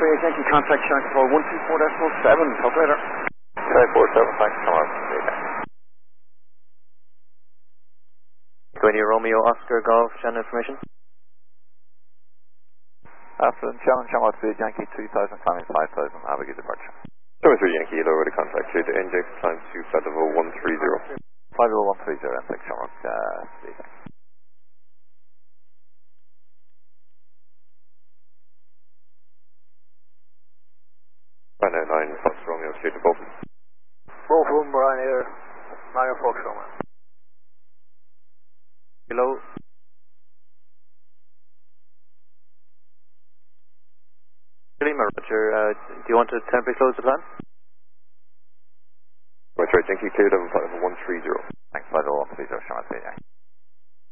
Yankee, contact Shark Control 124.7. Talk later. 547, thanks, come on. Going to Romeo Oscar Golf, channel information. Afternoon, challenge, Shamrock 3 Yankee 2000, climbing 5000, have a good departure. 73 Yankee, lower the contact to the index, climb to 50130. 50130, and take Shamrock 3. 999 Fox Romeo, straight to both. Both of them are near Mario Fox Romeo. Below. Lima, Roger, do you want to temporarily close the plan? That's right, Yankee, clear 50130. Thanks, 50130, Shamrock 3.